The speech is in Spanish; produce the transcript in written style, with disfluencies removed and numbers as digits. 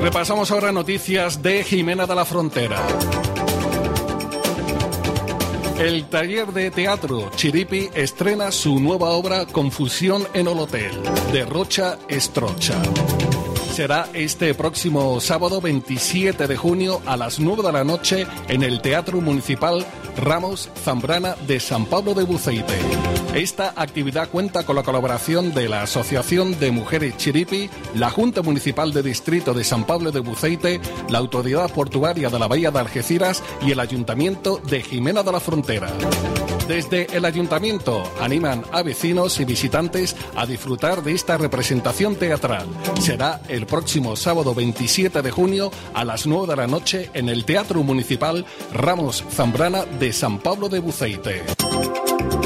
Repasamos ahora noticias de Jimena de la Frontera. El taller de teatro Chiripi estrena su nueva obra Confusión en el Hotel, de Rocha Estrocha. Será este próximo sábado 27 de junio a las 9 de la noche en el Teatro Municipal Ramos Zambrana de San Pablo de Buceite. Esta actividad cuenta con la colaboración de la Asociación de Mujeres Chiripi, la Junta Municipal de Distrito de San Pablo de Buceite, la Autoridad Portuaria de la Bahía de Algeciras y el Ayuntamiento de Jimena de la Frontera. Desde el Ayuntamiento animan a vecinos y visitantes a disfrutar de esta representación teatral. Será el próximo sábado 27 de junio a las 9 de la noche en el Teatro Municipal Ramos Zambrana de San Pablo de Buceite.